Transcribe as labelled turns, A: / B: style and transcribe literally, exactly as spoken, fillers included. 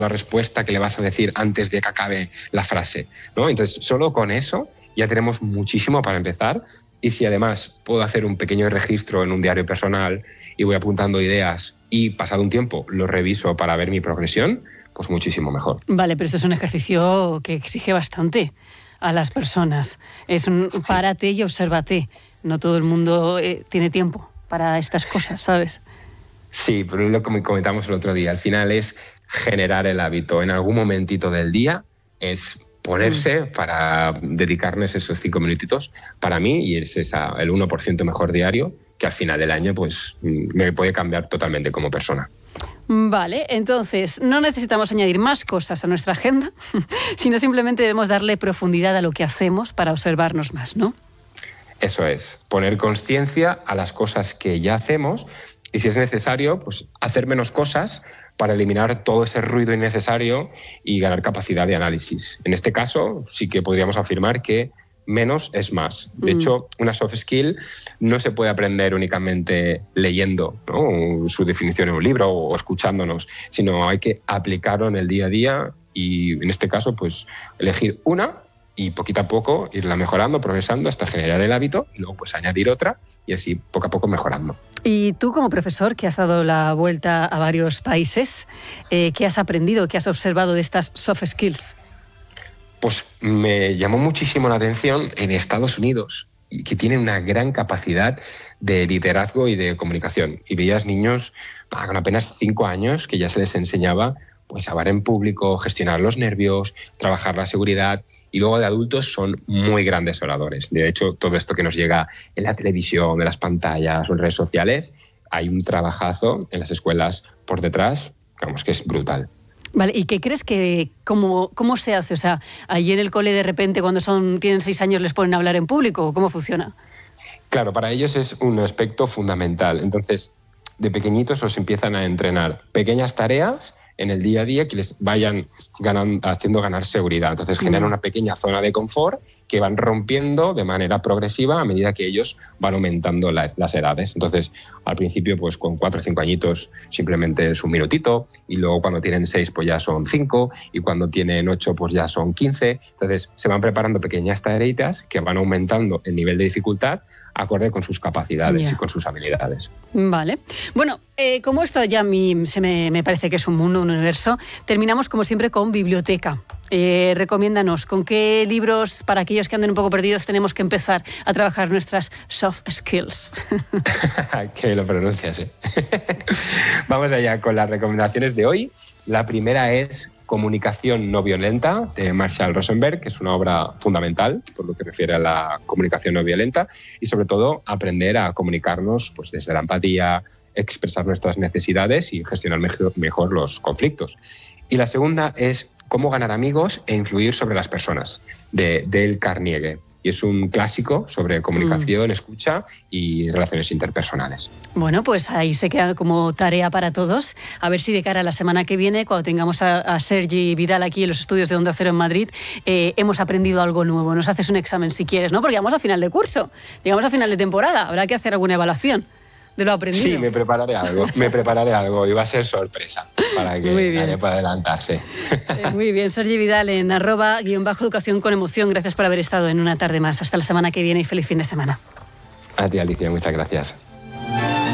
A: la respuesta que le vas a decir antes de que acabe la frase, ¿no? Entonces, solo con eso ya tenemos muchísimo para empezar. Y si además puedo hacer un pequeño registro en un diario personal y voy apuntando ideas y pasado un tiempo lo reviso para ver mi progresión, pues muchísimo mejor.
B: Vale, pero esto es un ejercicio que exige bastante a las personas. Es un
A: Sí.
B: párate y obsérvate. No todo el mundo eh, tiene tiempo para estas cosas, ¿sabes?
A: Sí, pero lo que comentamos el otro día, al final es generar el hábito. En algún momentito del día es ponerse mm. para dedicarnos esos cinco minutitos para mí, y es esa, el uno por ciento mejor diario, que al final del año pues me puede cambiar totalmente como persona.
B: Vale, entonces no necesitamos añadir más cosas a nuestra agenda, sino simplemente debemos darle profundidad a lo que hacemos para observarnos más, ¿no?
A: Eso es, poner conciencia a las cosas que ya hacemos y, si es necesario, pues hacer menos cosas para eliminar todo ese ruido innecesario y ganar capacidad de análisis. En este caso, sí que podríamos afirmar que menos es más. De mm. hecho, una soft skill no se puede aprender únicamente leyendo, ¿no?, su definición en un libro o escuchándonos, sino hay que aplicarlo en el día a día y, en este caso, pues elegir una y poquito a poco irla mejorando, progresando hasta generar el hábito y luego pues añadir otra y así poco a poco mejorando.
B: Y tú, como profesor que has dado la vuelta a varios países, eh, ¿qué has aprendido, qué has observado de estas soft skills?
A: Pues me llamó muchísimo la atención en Estados Unidos, que tienen una gran capacidad de liderazgo y de comunicación. Y veías niños con apenas cinco años que ya se les enseñaba pues hablar en público, gestionar los nervios, trabajar la seguridad. Y luego de adultos son muy grandes oradores. De hecho, todo esto que nos llega en la televisión, en las pantallas o en redes sociales, hay un trabajazo en las escuelas por detrás, vamos, que es brutal.
B: Vale, ¿y qué crees que, cómo, cómo se hace? O sea, allí en el cole de repente cuando son, tienen seis años les ponen a hablar en público, ¿cómo funciona?
A: Claro, para ellos es un aspecto fundamental. Entonces, de pequeñitos os empiezan a entrenar pequeñas tareas en el día a día que les vayan ganando, haciendo ganar seguridad. Entonces generan una pequeña zona de confort que van rompiendo de manera progresiva a medida que ellos van aumentando la, las edades. Entonces, al principio, pues con cuatro o cinco añitos simplemente es un minutito, y luego cuando tienen seis, pues ya son cinco, y cuando tienen ocho, pues ya son quince. Entonces, se van preparando pequeñas tareitas que van aumentando el nivel de dificultad acorde con sus capacidades yeah. y con sus habilidades.
B: Vale. Bueno, eh, como esto ya a mí se me, me parece que es un mundo, un universo, terminamos como siempre con biblioteca. Eh, recomiéndanos, ¿con qué libros, para aquellos que anden un poco perdidos, tenemos que empezar a trabajar nuestras soft skills?
A: Que lo pronuncias, ¿eh? Vamos allá con las recomendaciones de hoy. La primera es Comunicación no violenta, de Marshall Rosenberg, que es una obra fundamental por lo que refiere a la comunicación no violenta, y sobre todo aprender a comunicarnos pues, desde la empatía, expresar nuestras necesidades y gestionar mejor, mejor los conflictos. Y la segunda es Cómo ganar amigos e influir sobre las personas, de Dale Carnegie. Y es un clásico sobre comunicación, mm. escucha y relaciones interpersonales.
B: Bueno, pues ahí se queda como tarea para todos. A ver si de cara a la semana que viene, cuando tengamos a, a Sergi Vidal aquí en los estudios de Onda Cero en Madrid, eh, hemos aprendido algo nuevo. Nos haces un examen si quieres, ¿no? Porque llegamos a final de curso, llegamos a final de temporada. Habrá que hacer alguna evaluación de lo aprendido.
A: Sí, me prepararé algo, me prepararé algo y va a ser sorpresa para que nadie pueda adelantarse.
B: Eh, muy bien, Sergi Vidal en arroba guión bajo educación con emoción. Gracias por haber estado en una tarde más. Hasta la semana que viene y feliz fin de semana.
A: A ti, Alicia, muchas gracias.